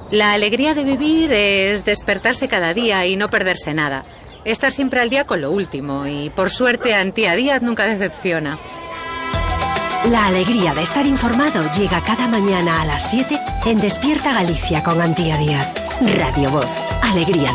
La alegría de vivir es despertarse cada día y no perderse nada. Estar siempre al día con lo último y, por suerte, Antía Díaz nunca decepciona. La alegría de estar informado llega cada mañana a las 7 en Despierta Galicia con Antía Díaz. Radio Voz. Alegría.